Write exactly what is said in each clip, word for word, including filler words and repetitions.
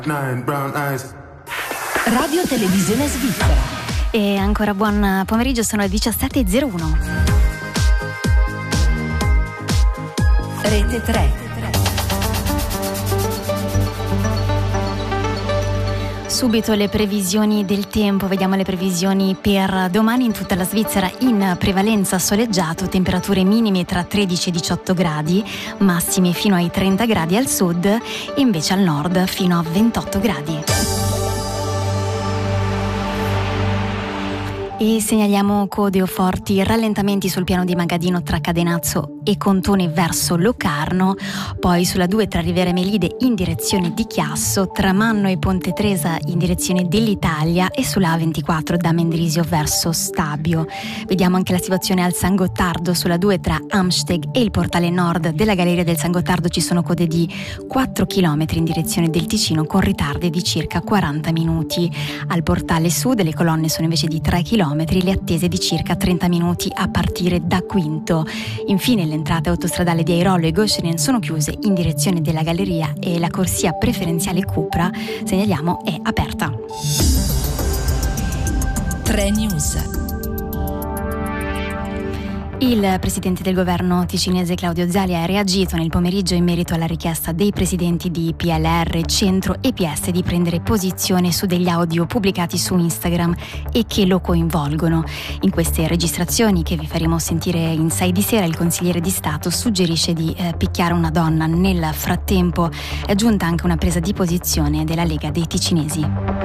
Radio Televisione Svizzera. E ancora buon pomeriggio, sono le diciassette e zero uno. Rete tre. Subito le previsioni del tempo, vediamo le previsioni per domani in tutta la Svizzera. In prevalenza soleggiato, temperature minime tra tredici e diciotto gradi, massime fino ai trenta gradi al sud e invece al nord fino a ventotto gradi. E segnaliamo code o forti rallentamenti sul piano di Magadino tra Cadenazzo e Contone verso Locarno, poi sulla due tra Rivera Melide in direzione di Chiasso, tra Manno e Ponte Tresa in direzione dell'Italia e sulla A ventiquattro da Mendrisio verso Stabio. Vediamo anche la situazione al San Gottardo, sulla due tra Amsteg e il portale nord della Galleria del San Gottardo ci sono code di quattro chilometri in direzione del Ticino con ritardi di circa quaranta minuti. Al portale sud le colonne sono invece di tre chilometri, le attese di circa trenta minuti a partire da Quinto. Infine le entrate autostradali di Airolo e Goschenen sono chiuse in direzione della Galleria e la corsia preferenziale Cupra, segnaliamo, è aperta. tre News. Il presidente del governo ticinese Claudio Zalia ha reagito nel pomeriggio in merito alla richiesta dei presidenti di P L R, Centro e P S di prendere posizione su degli audio pubblicati su Instagram e che lo coinvolgono. In queste registrazioni che vi faremo sentire in sei di sera, il consigliere di Stato suggerisce di eh, picchiare una donna. Nel frattempo è giunta anche una presa di posizione della Lega dei Ticinesi.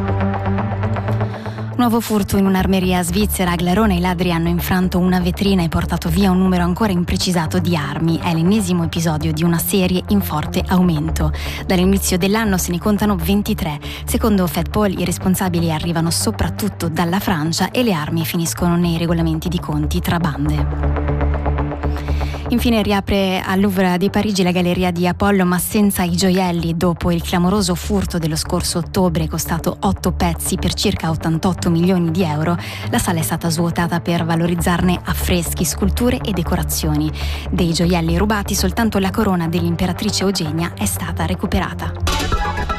Nuovo furto in un'armeria svizzera. A Glarona i ladri hanno infranto una vetrina e portato via un numero ancora imprecisato di armi. È l'ennesimo episodio di una serie in forte aumento. Dall'inizio dell'anno se ne contano ventitré. Secondo Fedpol i responsabili arrivano soprattutto dalla Francia e le armi finiscono nei regolamenti di conti tra bande. Infine riapre al Louvre di Parigi la galleria di Apollo, ma senza i gioielli. Dopo il clamoroso furto dello scorso ottobre, costato otto pezzi per circa ottantotto milioni di euro, la sala è stata svuotata per valorizzarne affreschi, sculture e decorazioni. Dei gioielli rubati, soltanto la corona dell'imperatrice Eugenia è stata recuperata.